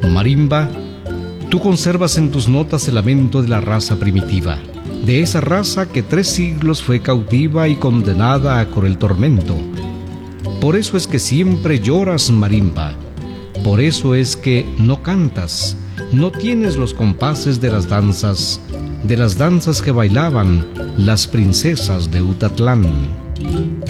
Marimba, tú conservas en tus notas el lamento de la raza primitiva, de esa raza que 3 siglos fue cautiva y condenada a cruel tormento. Por eso es que siempre lloras, marimba. Por eso es que no cantas, no tienes los compases de las danzas que bailaban las princesas de Utatlán.